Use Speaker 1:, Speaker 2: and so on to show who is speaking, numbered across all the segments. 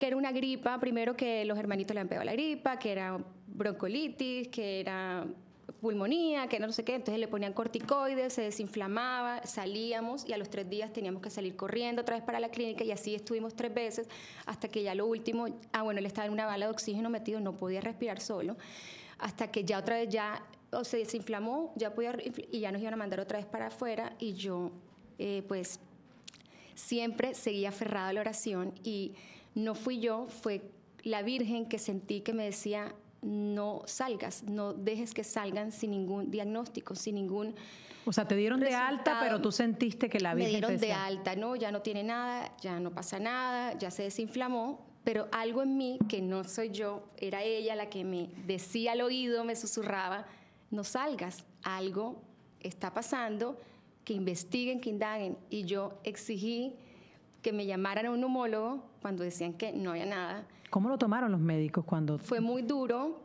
Speaker 1: que era una gripa, primero que los hermanitos le han pegado la gripa, que era broncolitis, que era pulmonía, que no sé qué, entonces le ponían corticoides, se desinflamaba, salíamos y a los 3 días teníamos que salir corriendo otra vez para la clínica y así estuvimos 3 veces hasta que ya lo último, él estaba en una bala de oxígeno metido, no podía respirar solo, hasta que ya otra vez se desinflamó, ya podía, y ya nos iban a mandar otra vez para afuera y yo pues siempre seguía aferrada a la oración y no fui yo, fue la Virgen que sentí que me decía: no salgas, no dejes que salgan sin ningún diagnóstico, sin ningún
Speaker 2: O sea, te dieron
Speaker 1: resultado.
Speaker 2: de alta, pero tú sentiste que la Virgen
Speaker 1: Me dieron
Speaker 2: te decía...
Speaker 1: de alta, no, ya no tiene nada, ya no pasa nada, ya se desinflamó, pero algo en mí, que no soy yo, era ella la que me decía al oído, me susurraba: no salgas, algo está pasando, que investiguen, que indaguen. Y yo exigí que me llamaran a un neumólogo cuando decían que no había nada.
Speaker 2: ¿Cómo lo tomaron los médicos cuando...?
Speaker 1: Fue muy duro.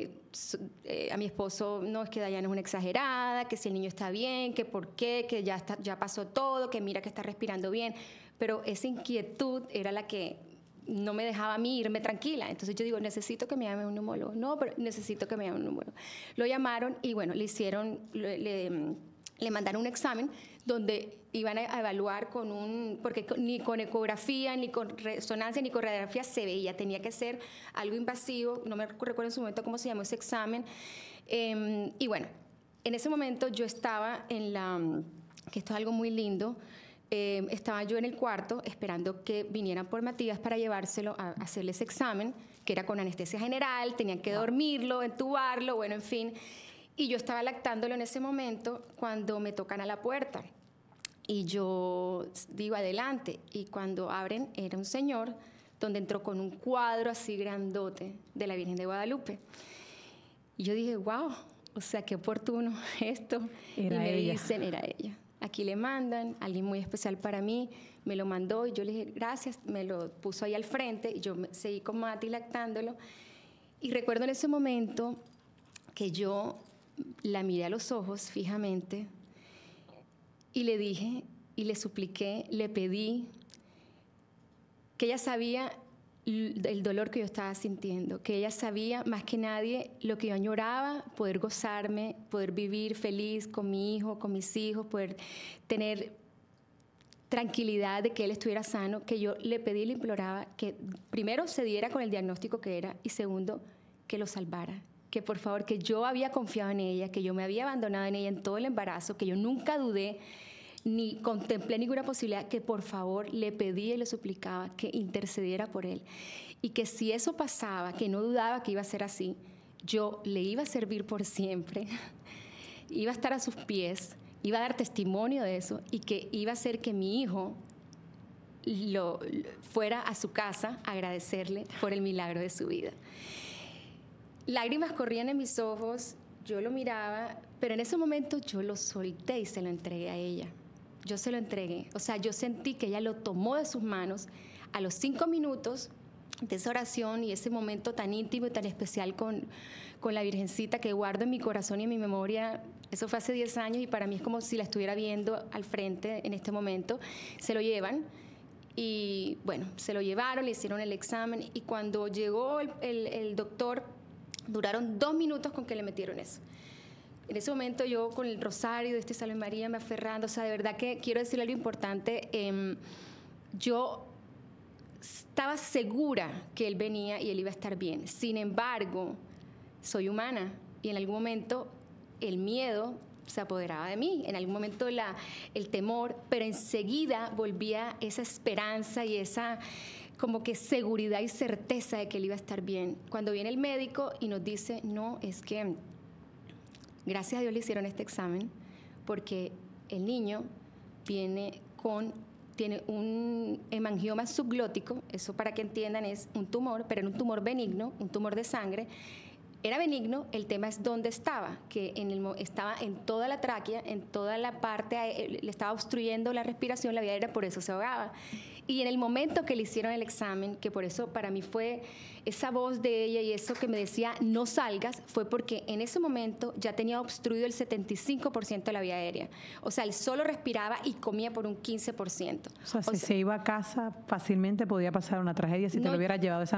Speaker 1: A mi esposo: no, es que Dayana es una exagerada, que si el niño está bien, que por qué, que ya pasó todo, que mira que está respirando bien. Pero esa inquietud era la que no me dejaba a mí irme tranquila. Entonces yo digo: necesito que me llame un neumólogo. No, pero necesito que me llame un neumólogo. Lo llamaron y bueno, le hicieron... Le mandaron un examen donde iban a evaluar porque ni con ecografía, ni con resonancia, ni con radiografía se veía, tenía que ser algo invasivo, no me recuerdo en su momento cómo se llamó ese examen. Y bueno, en ese momento yo estaba que esto es algo muy lindo, estaba yo en el cuarto esperando que vinieran por Matías para llevárselo a hacerle ese examen, que era con anestesia general, tenían que dormirlo, entubarlo, bueno, en fin. Y yo estaba lactándolo en ese momento cuando me tocan a la puerta. Y yo digo: adelante. Y cuando abren, era un señor donde entró con un cuadro así grandote de la Virgen de Guadalupe. Y yo dije: wow, o sea, qué oportuno esto.
Speaker 2: Era
Speaker 1: y me
Speaker 2: ella.
Speaker 1: dicen: era ella. Aquí le mandan, alguien muy especial para mí, me lo mandó y yo le dije: gracias, me lo puso ahí al frente y yo seguí con Mati lactándolo. Y recuerdo en ese momento que yo la miré a los ojos fijamente y le dije y le supliqué, le pedí, que ella sabía el dolor que yo estaba sintiendo, que ella sabía más que nadie lo que yo añoraba, poder gozarme, poder vivir feliz con mi hijo, con mis hijos, poder tener tranquilidad de que él estuviera sano, que yo le pedí y le imploraba que primero se diera con el diagnóstico que era y segundo, que lo salvara. Que por favor, que yo había confiado en ella, que yo me había abandonado en ella en todo el embarazo, que yo nunca dudé ni contemplé ninguna posibilidad, que por favor le pedía y le suplicaba que intercediera por él. Y que si eso pasaba, que no dudaba que iba a ser así, yo le iba a servir por siempre, iba a estar a sus pies, iba a dar testimonio de eso y que iba a hacer que mi hijo fuera a su casa a agradecerle por el milagro de su vida. Lágrimas corrían en mis ojos, yo lo miraba, pero en ese momento yo lo solté y se lo entregué a ella. Yo se lo entregué. O sea, yo sentí que ella lo tomó de sus manos. A los 5 minutos de esa oración y ese momento tan íntimo y tan especial con la Virgencita que guardo en mi corazón y en mi memoria, eso fue hace 10 años y para mí es como si la estuviera viendo al frente en este momento, se lo llevan. Y bueno, se lo llevaron, le hicieron el examen y cuando llegó el doctor, duraron 2 minutos con que le metieron eso. En ese momento yo con el rosario de este Salve María me aferrando, o sea, de verdad que quiero decirle algo importante, yo estaba segura que él venía y él iba a estar bien. Sin embargo, soy humana y en algún momento el miedo se apoderaba de mí, en algún momento el temor, pero enseguida volvía esa esperanza y esa como que seguridad y certeza de que él iba a estar bien. Cuando viene el médico y nos dice: no, es que gracias a Dios le hicieron este examen porque el niño tiene un hemangioma subglótico, eso para que entiendan es un tumor, pero era un tumor benigno, un tumor de sangre. Era benigno, el tema es dónde estaba, que estaba en toda la tráquea, en toda la parte, le estaba obstruyendo la respiración, la vía aérea, por eso se ahogaba. Y en el momento que le hicieron el examen, que por eso para mí fue esa voz de ella y eso que me decía no salgas, fue porque en ese momento ya tenía obstruido el 75% de la vía aérea. O sea, él solo respiraba y comía por un 15%.
Speaker 2: O sea, si se iba a casa fácilmente podía pasar una tragedia si te
Speaker 1: No,
Speaker 2: lo hubiera llevado esa